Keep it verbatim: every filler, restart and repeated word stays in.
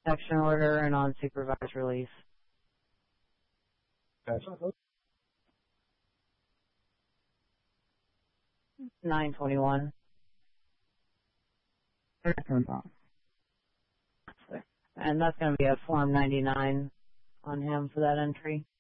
protection order and on supervised release. Gotcha. nine twenty-one. And that's going to be a Form ninety-nine on him for that entry.